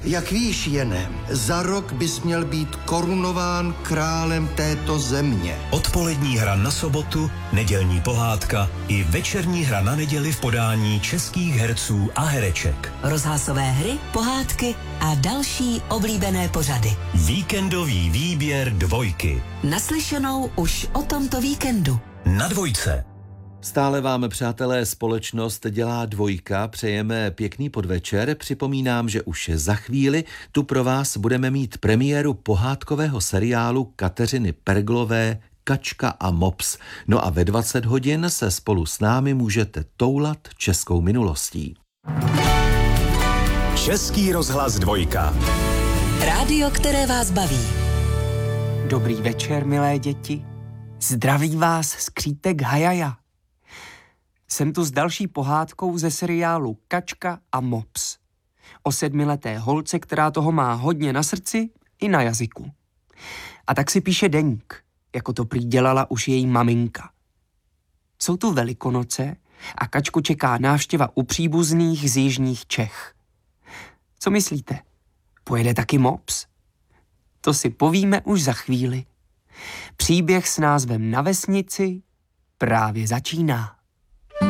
Jak víš, Jene, za rok bys měl být korunován králem této země. Odpolední hra na sobotu, nedělní pohádka i večerní hra na neděli v podání českých herců a hereček. Rozhlasové hry, pohádky a další oblíbené pořady. Víkendový výběr Dvojky. Naslyšenou už o tomto víkendu. Na Dvojce. Stále vám, přátelé, společnost dělá Dvojka. Přejeme pěkný podvečer. Připomínám, že už za chvíli tu pro vás budeme mít premiéru pohádkového seriálu Kateřiny Perglové Kačka a mops. No a ve 20 hodin se spolu s námi můžete toulat českou minulostí. Český rozhlas Dvojka. Rádio, které vás baví. Dobrý večer, milé děti. Zdraví vás skřítek Hajaja. Jsem tu s další pohádkou ze seriálu Kačka a mops. O 7leté holce, která toho má hodně na srdci i na jazyku. A tak si píše deník, jako to prý dělala už její maminka. Jsou tu Velikonoce a Kačku čeká návštěva u příbuzných z jižních Čech. Co myslíte? Pojede taky mops? To si povíme už za chvíli. Příběh s názvem Na vesnici právě začíná.